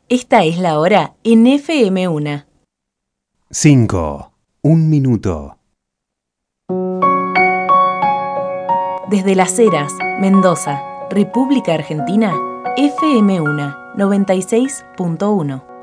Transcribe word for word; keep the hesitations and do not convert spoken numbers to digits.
Esta es la hora en F M uno. cinco. Un minuto. Desde Las Heras, Mendoza, República Argentina, F M uno, noventa y seis punto uno.